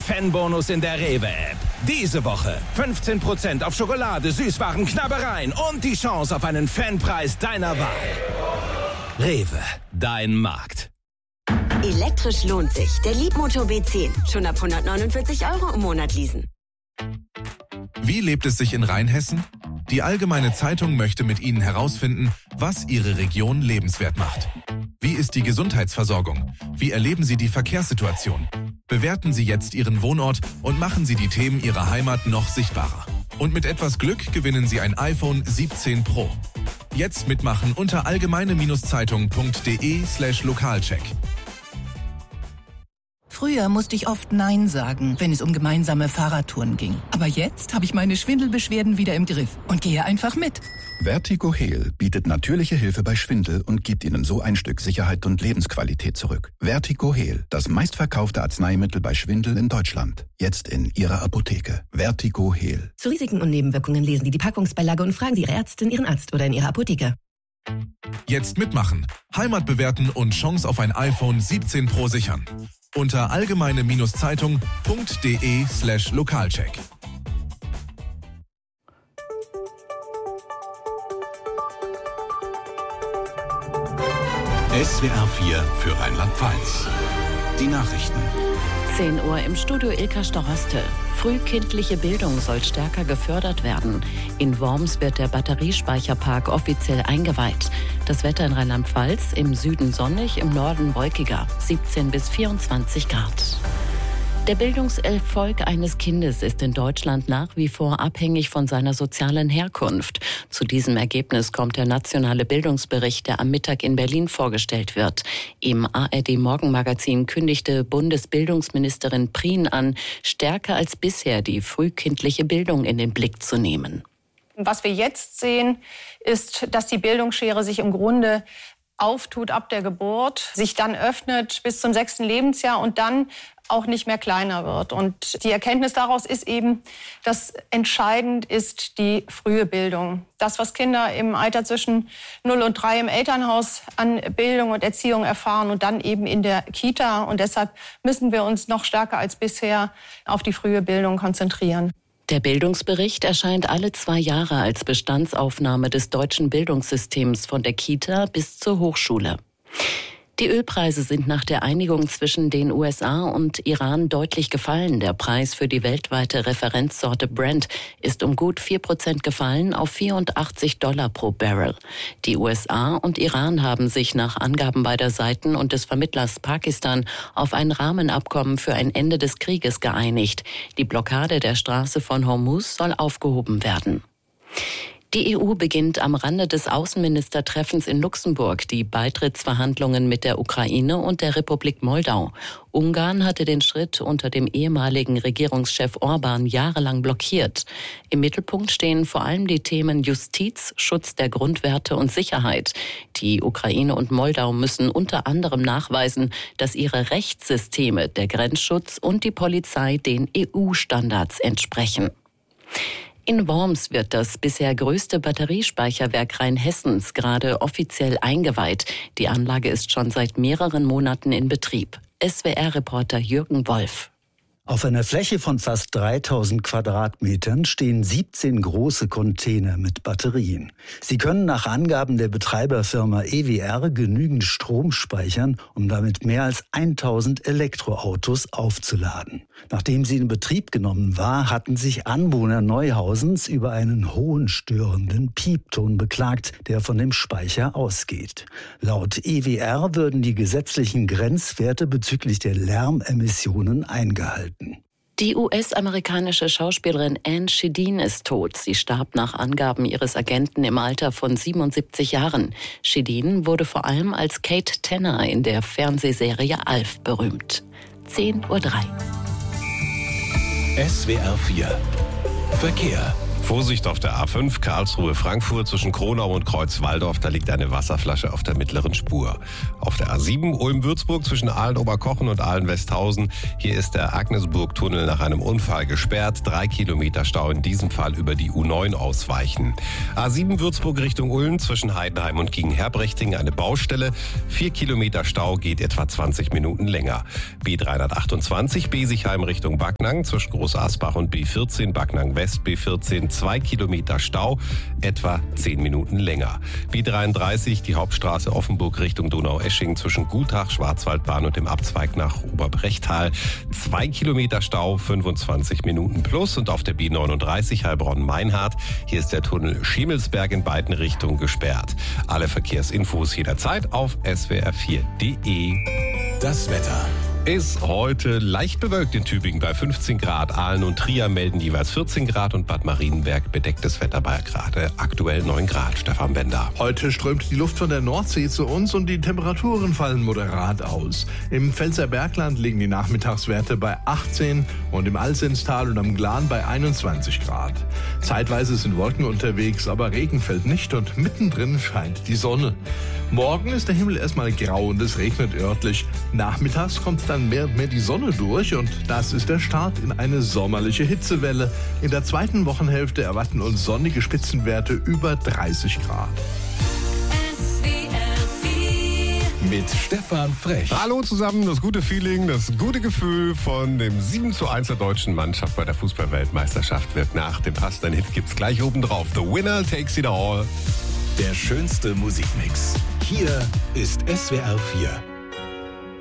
Fanbonus in der Rewe-App. Diese Woche 15% auf Schokolade, Süßwaren, Knabbereien und die Chance auf einen Fanpreis deiner Wahl. Rewe, dein Markt. Elektrisch lohnt sich. Der Leapmotor B10. Schon ab 149 € im Monat leasen. Wie lebt es sich in Rheinhessen? Die Allgemeine Zeitung möchte mit Ihnen herausfinden, was Ihre Region lebenswert macht. Wie ist die Gesundheitsversorgung? Wie erleben Sie die Verkehrssituation? Bewerten Sie jetzt Ihren Wohnort und machen Sie die Themen Ihrer Heimat noch sichtbarer. Und mit etwas Glück gewinnen Sie ein iPhone 17 Pro. Jetzt mitmachen unter allgemeine-zeitung.de/Lokalcheck. Früher musste ich oft Nein sagen, wenn es um gemeinsame Fahrradtouren ging. Aber jetzt habe ich meine Schwindelbeschwerden wieder im Griff und gehe einfach mit. Vertigo Heal bietet natürliche Hilfe bei Schwindel und gibt Ihnen so ein Stück Sicherheit und Lebensqualität zurück. Vertigo Heal, das meistverkaufte Arzneimittel bei Schwindel in Deutschland. Jetzt in Ihrer Apotheke. Vertigo Heal. Zu Risiken und Nebenwirkungen lesen Sie die Packungsbeilage und fragen Sie Ihre Ärztin, Ihren Arzt oder in Ihrer Apotheke. Jetzt mitmachen. Heimat bewerten und Chance auf ein iPhone 17 Pro sichern. Unter allgemeine-zeitung.de/Lokalcheck. SWR 4 für Rheinland-Pfalz. Die Nachrichten. 10 Uhr im Studio Ilka Storoste. Frühkindliche Bildung soll stärker gefördert werden. In Worms wird der Batteriespeicherpark offiziell eingeweiht. Das Wetter in Rheinland-Pfalz: im Süden sonnig, im Norden wolkiger, 17 bis 24 Grad. Der Bildungserfolg eines Kindes ist in Deutschland nach wie vor abhängig von seiner sozialen Herkunft. Zu diesem Ergebnis kommt der nationale Bildungsbericht, der am Mittag in Berlin vorgestellt wird. Im ARD-Morgenmagazin kündigte Bundesbildungsministerin Prien an, stärker als bisher die frühkindliche Bildung in den Blick zu nehmen. Was wir jetzt sehen, ist, dass die Bildungsschere sich im Grunde auftut ab der Geburt, sich dann öffnet bis zum 6. Lebensjahr und dann auch nicht mehr kleiner wird. Und die Erkenntnis daraus ist eben, dass entscheidend ist die frühe Bildung. Das, was Kinder im Alter zwischen 0 und 3 im Elternhaus an Bildung und Erziehung erfahren und dann eben in der Kita. Und deshalb müssen wir uns noch stärker als bisher auf die frühe Bildung konzentrieren. Der Bildungsbericht erscheint alle 2 Jahre als Bestandsaufnahme des deutschen Bildungssystems von der Kita bis zur Hochschule. Die Ölpreise sind nach der Einigung zwischen den USA und Iran deutlich gefallen. Der Preis für die weltweite Referenzsorte Brent ist um gut 4% gefallen auf $84 pro Barrel. Die USA und Iran haben sich nach Angaben beider Seiten und des Vermittlers Pakistan auf ein Rahmenabkommen für ein Ende des Krieges geeinigt. Die Blockade der Straße von Hormuz soll aufgehoben werden. Die EU beginnt am Rande des Außenministertreffens in Luxemburg die Beitrittsverhandlungen mit der Ukraine und der Republik Moldau. Ungarn hatte den Schritt unter dem ehemaligen Regierungschef Orban jahrelang blockiert. Im Mittelpunkt stehen vor allem die Themen Justiz, Schutz der Grundwerte und Sicherheit. Die Ukraine und Moldau müssen unter anderem nachweisen, dass ihre Rechtssysteme, der Grenzschutz und die Polizei den EU-Standards entsprechen. In Worms wird das bisher größte Batteriespeicherwerk Rheinhessens gerade offiziell eingeweiht. Die Anlage ist schon seit mehreren Monaten in Betrieb. SWR-Reporter Jürgen Wolf. Auf einer Fläche von fast 3000 Quadratmetern stehen 17 große Container mit Batterien. Sie können nach Angaben der Betreiberfirma EWR genügend Strom speichern, um damit mehr als 1000 Elektroautos aufzuladen. Nachdem sie in Betrieb genommen war, hatten sich Anwohner Neuhausens über einen hohen störenden Piepton beklagt, der von dem Speicher ausgeht. Laut EWR würden die gesetzlichen Grenzwerte bezüglich der Lärmemissionen eingehalten. Die US-amerikanische Schauspielerin Anne Shedin ist tot. Sie starb nach Angaben ihres Agenten im Alter von 77 Jahren. Shedin wurde vor allem als Kate Tanner in der Fernsehserie Alf berühmt. 10:03 Uhr. SWR 4 Verkehr. Vorsicht auf der A5 Karlsruhe-Frankfurt zwischen Kronau und Kreuzwaldorf. Da liegt eine Wasserflasche auf der mittleren Spur. Auf der A7 Ulm-Würzburg zwischen Aalen-Oberkochen und Aalen-Westhausen. Hier ist der Agnesburg-Tunnel nach einem Unfall gesperrt. 3 Kilometer Stau, in diesem Fall über die U9 ausweichen. A7 Würzburg Richtung Ulm zwischen Heidenheim und Gingen-Herbrechting eine Baustelle. 4 Kilometer Stau, geht etwa 20 Minuten länger. B328 Besigheim Richtung Backnang zwischen Großasbach und B14 Backnang West B14 2 Kilometer Stau, etwa 10 Minuten länger. B33 die Hauptstraße Offenburg Richtung Donaueschingen zwischen Gutach, Schwarzwaldbahn und dem Abzweig nach Oberbrechtal. 2 Kilometer Stau, 25 Minuten plus. Und auf der B39 Heilbronn-Meinhardt, hier ist der Tunnel Schemelsberg in beiden Richtungen gesperrt. Alle Verkehrsinfos jederzeit auf swr4.de. Das Wetter ist heute leicht bewölkt in Tübingen bei 15 Grad. Aalen und Trier melden jeweils 14 Grad und Bad Marienberg bedecktes Wetter bei gerade aktuell 9 Grad. Stefan Bender. Heute strömt die Luft von der Nordsee zu uns und die Temperaturen fallen moderat aus. Im Pfälzer Bergland liegen die Nachmittagswerte bei 18 und im Alsenstal und am Glan bei 21 Grad. Zeitweise sind Wolken unterwegs, aber Regen fällt nicht und mittendrin scheint die Sonne. Morgen ist der Himmel erstmal grau und es regnet örtlich. Nachmittags kommt dann mehr und mehr die Sonne durch und das ist der Start in eine sommerliche Hitzewelle. In der zweiten Wochenhälfte erwarten uns sonnige Spitzenwerte über 30 Grad. mit Stefan Frech. Hallo zusammen, das gute Feeling, das gute Gefühl von dem 7:1 der deutschen Mannschaft bei der Fußball-Weltmeisterschaft wird nach dem passenden Hit gibt's gleich oben drauf. The winner takes it all. Der schönste Musikmix. Hier ist SWR 4.